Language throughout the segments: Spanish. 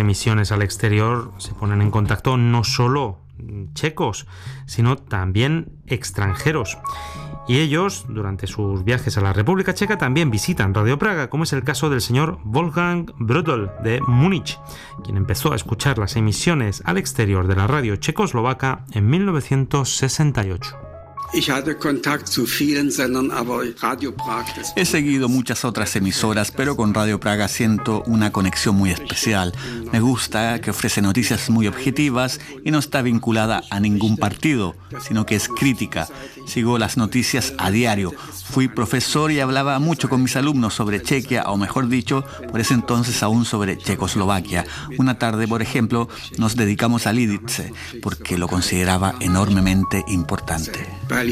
emisiones al exterior se ponen en contacto no solo checos, sino también extranjeros. Y ellos, durante sus viajes a la República Checa, también visitan Radio Praga, como es el caso del señor Wolfgang Brödel de Múnich, quien empezó a escuchar las emisiones al exterior de la radio checoslovaca en 1968. He seguido muchas otras emisoras, pero con Radio Praga siento una conexión muy especial. Me gusta que ofrece noticias muy objetivas y no está vinculada a ningún partido, sino que es crítica. Sigo las noticias a diario. Fui profesor y hablaba mucho con mis alumnos sobre Chequia, o mejor dicho, por ese entonces aún sobre Checoslovaquia. Una tarde, por ejemplo, nos dedicamos a Lidice, porque lo consideraba enormemente importante.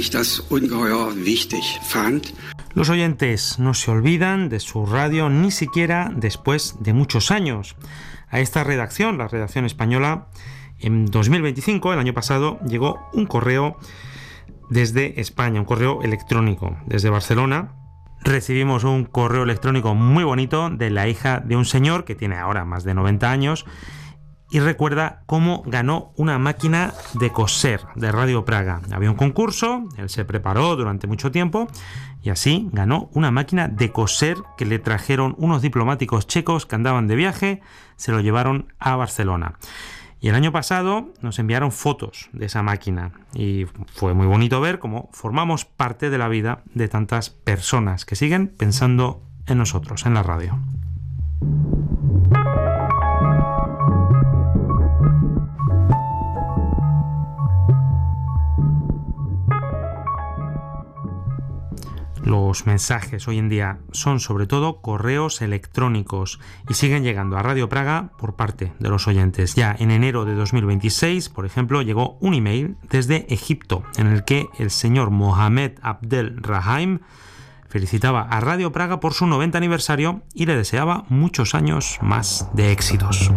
Los oyentes no se olvidan de su radio ni siquiera después de muchos años. A esta redacción, la redacción española, en 2025, el año pasado, llegó un correo desde España, un correo electrónico desde Barcelona. Recibimos un correo electrónico muy bonito de la hija de un señor que tiene ahora más de 90 años y recuerda cómo ganó una máquina de coser de Radio Praga. Había un concurso, él se preparó durante mucho tiempo y así ganó una máquina de coser que le trajeron unos diplomáticos checos que andaban de viaje, se lo llevaron a Barcelona. Y el año pasado nos enviaron fotos de esa máquina y fue muy bonito ver cómo formamos parte de la vida de tantas personas que siguen pensando en nosotros, en la radio. Los mensajes hoy en día son sobre todo correos electrónicos y siguen llegando a Radio Praga por parte de los oyentes. Ya en enero de 2026, por ejemplo, llegó un email desde Egipto en el que el señor Mohamed Abdel Rahim felicitaba a Radio Praga por su 90 aniversario y le deseaba muchos años más de éxitos.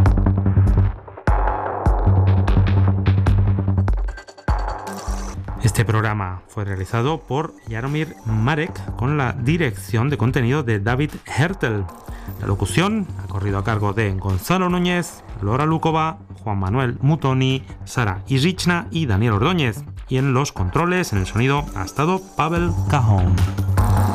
Este programa fue realizado por Jaromír Marek con la dirección de contenido de David Hertel. La locución ha corrido a cargo de Gonzalo Núñez, Laura Lukova, Juan Manuel Mutoni, Sara Irichna y Daniel Ordóñez. Y en los controles, en el sonido, ha estado Pavel Cajón.